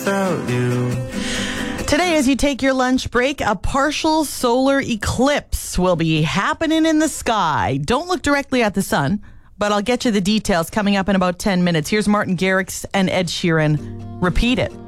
without you. Today, as you take your lunch break, a partial solar eclipse will be happening in the sky. Don't look directly at the sun, but I'll get you the details coming up in about 10 minutes. Here's Martin Garrix and Ed Sheeran. Repeat It.